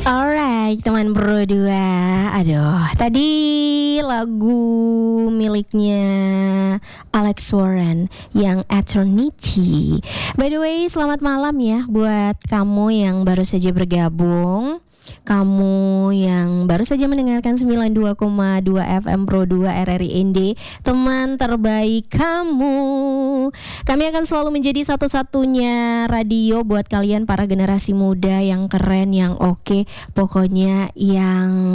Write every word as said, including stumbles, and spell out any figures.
Alright, teman berdua. Aduh, tadi lagu miliknya Alex Warren yang Eternity. By the way, selamat malam ya buat kamu yang baru saja bergabung. Kamu yang baru saja mendengarkan sembilan puluh dua koma dua F M Pro dua R R I N D, teman terbaik kamu. Kami akan selalu menjadi satu-satunya radio buat kalian para generasi muda yang keren, yang oke, pokoknya yang